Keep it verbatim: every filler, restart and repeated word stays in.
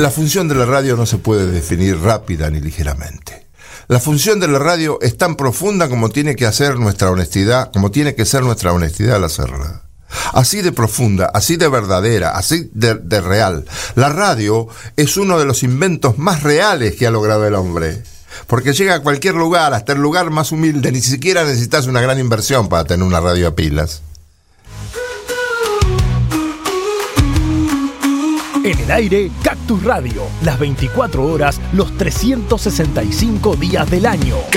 La función de la radio no se puede definir rápida ni ligeramente. La función de la radio es tan profunda como tiene que hacer nuestra honestidad, como tiene que ser nuestra honestidad al hacerla. Así de profunda, así de verdadera, así de, de real. La radio es uno de los inventos más reales que ha logrado el hombre. Porque llega a cualquier lugar, hasta el lugar más humilde. Ni siquiera necesitas una gran inversión para tener una radio a pilas. En el aire, Cactus Radio, las veinticuatro horas, los trescientos sesenta y cinco días del año.